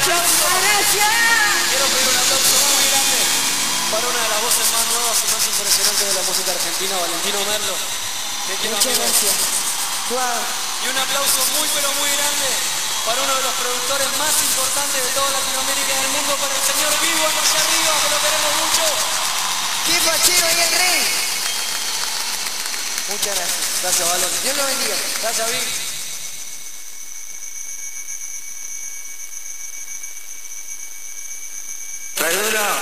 aplauso. Gracias. Quiero pedir un aplauso muy grande para una de las voces más nuevas y más impresionantes de la música argentina, Valentino Merlo. Te quiero, muchas amigo. gracias. Wow. Y un aplauso muy pero muy grande para uno de los productores más importantes de toda Latinoamérica y del mundo, para el señor Vivo allá arriba, que lo queremos mucho. ¡Qué fachero y el rey! Muchas gracias. Gracias, Valen. Dios lo bendiga. Gracias, Vic. Perdona.